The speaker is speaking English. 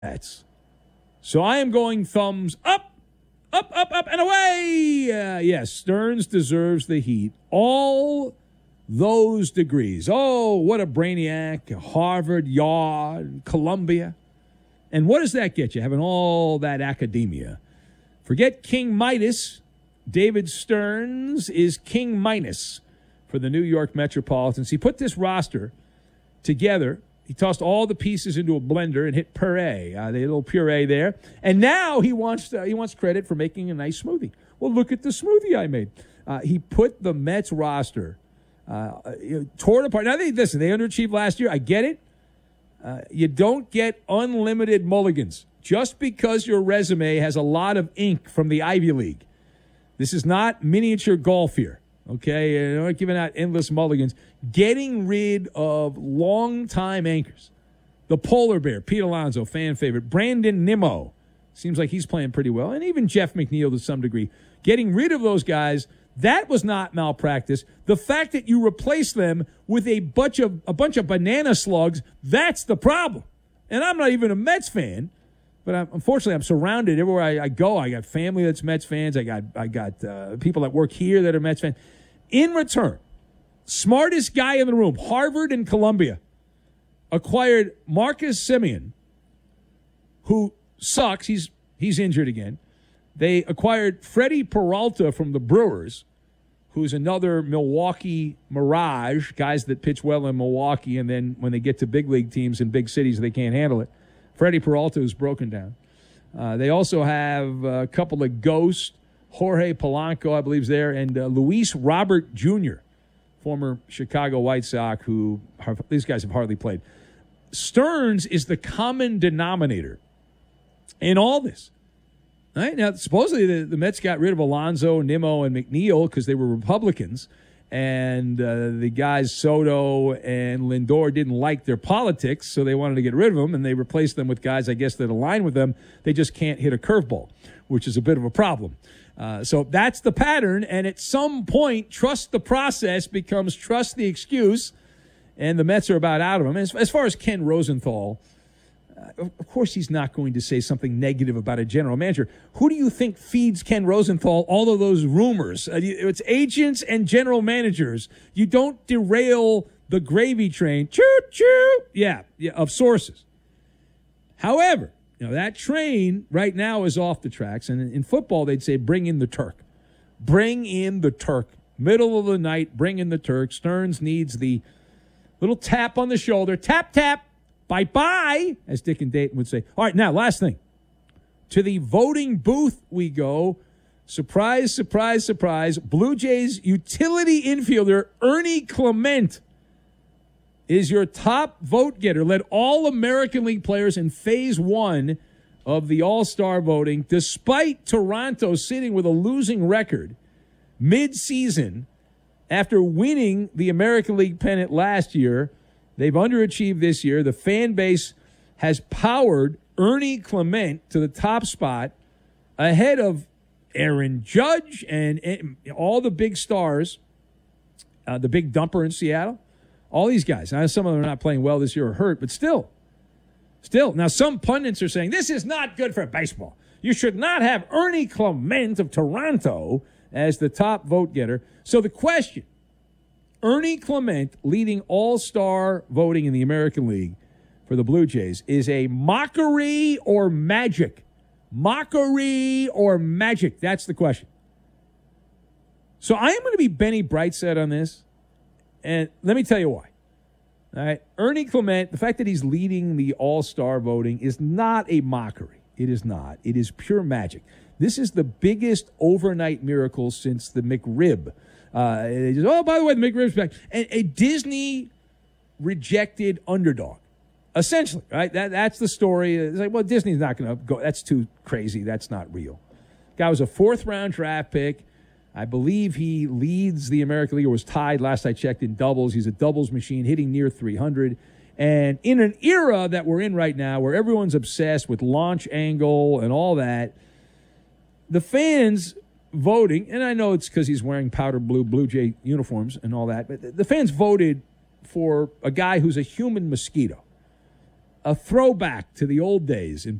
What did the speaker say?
Mets. So I am going thumbs up, up, and away. Yes, Stearns deserves the heat. All those degrees. Oh, what a brainiac. Harvard, Yard, Columbia. And what does that get you, having all that academia? Forget King Midas. David Stearns is King Minus for the New York Metropolitans. He put this roster together. He tossed all the pieces into a blender and hit puree, the little puree there. And now he wants credit for making a nice smoothie. Well, look at the smoothie I made. He put the Mets roster, tore it apart. Now, they underachieved last year. I get it. You don't get unlimited mulligans just because your resume has a lot of ink from the Ivy League. This is not miniature golf here, okay? You're not giving out endless mulligans. Getting rid of long-time anchors. The Polar Bear, Pete Alonso, fan favorite. Brandon Nimmo, seems like he's playing pretty well. And even Jeff McNeil to some degree. Getting rid of those guys, that was not malpractice. The fact that you replace them with a bunch of banana slugs, that's the problem. And I'm not even a Mets fan. But unfortunately, I'm surrounded everywhere I go. I got family that's Mets fans. I got people that work here that are Mets fans. In return, smartest guy in the room, Harvard and Columbia, acquired Marcus Semien, who sucks. He's injured again. They acquired Freddie Peralta from the Brewers, who's another Milwaukee mirage, guys that pitch well in Milwaukee, and then when they get to big league teams in big cities, they can't handle it. Freddie Peralta is broken down. They also have a couple of ghosts. Jorge Polanco, I believe, is there, and Luis Robert Jr., former Chicago White Sox, these guys have hardly played. Stearns is the common denominator in all this. Right? Now, supposedly the Mets got rid of Alonso, Nimmo, and McNeil because they were Republicans, and the guys Soto and Lindor didn't like their politics, so they wanted to get rid of them, and they replaced them with guys, I guess, that align with them. They just can't hit a curveball, which is a bit of a problem. So that's the pattern, and at some point, trust the process becomes trust the excuse, and the Mets are about out of them. As far as Ken Rosenthal, of course he's not going to say something negative about a general manager. Who do you think feeds Ken Rosenthal all of those rumors? It's agents and general managers. You don't derail the gravy train, choo-choo, of sources. However, that train right now is off the tracks, and in football they'd say bring in the Turk. Bring in the Turk. Middle of the night, bring in the Turk. Stearns needs the little tap on the shoulder. Tap, tap. Bye-bye, as Dick and Dayton would say. All right, now, last thing. To the voting booth we go. Surprise, surprise, surprise. Blue Jays utility infielder Ernie Clement is your top vote getter. Led all American League players in Phase 1 of the All-Star voting, despite Toronto sitting with a losing record mid-season after winning the American League pennant last year. They've underachieved this year. The fan base has powered Ernie Clement to the top spot ahead of Aaron Judge and all the big stars, the big dumper in Seattle, all these guys. Now, some of them are not playing well this year or hurt, but still. Now, some pundits are saying, this is not good for baseball. You should not have Ernie Clement of Toronto as the top vote getter. So the question, Ernie Clement leading all-star voting in the American League for the Blue Jays is a mockery or magic? Mockery or magic? That's the question. So I am going to be Benny Brightside on this, and let me tell you why. All right, Ernie Clement, the fact that he's leading the all-star voting is not a mockery. It is not. It is pure magic. This is the biggest overnight miracle since the McRib. They just, by the way, the McRib's back. And a Disney rejected underdog, essentially, right? That's the story. It's like, well, Disney's not going to go. That's too crazy. That's not real. Guy was a 4th-round draft pick. I believe he leads the American League, or was tied last I checked in doubles. He's a doubles machine, hitting near 300. And in an era that we're in right now where everyone's obsessed with launch angle and all that, the fans voting, and I know it's because he's wearing powder blue Blue Jay uniforms and all that, but the fans voted for a guy who's a human mosquito. a throwback to the old days in